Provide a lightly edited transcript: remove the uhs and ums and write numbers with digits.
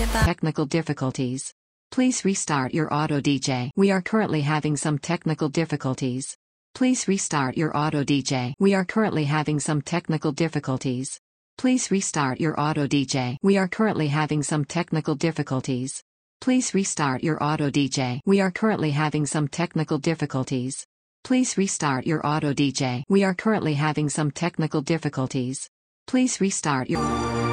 Technical difficulties. Please restart your auto DJ. We are currently having some technical difficulties. Please restart your auto DJ. We are currently having some technical difficulties. Please restart your auto DJ. We are currently having some technical difficulties. Please restart your auto DJ. We are currently having some technical difficulties. Please restart your auto DJ. We are currently having some technical difficulties. Please restart your